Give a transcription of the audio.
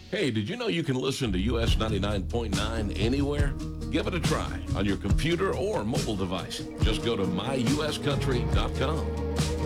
Hey, did you know you can listen to US 99.9 anywhere? Give it a try on your computer or mobile device. Just go to myuscountry.com.